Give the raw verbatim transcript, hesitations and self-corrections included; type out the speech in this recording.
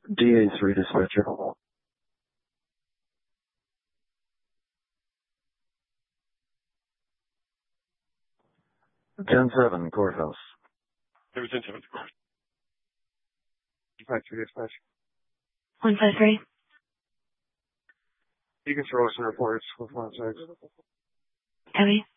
D A three dispatcher. ten seven courthouse. There was ten seven courthouse. five three dispatch. one five three. You can throw us some reports with one six. Copy.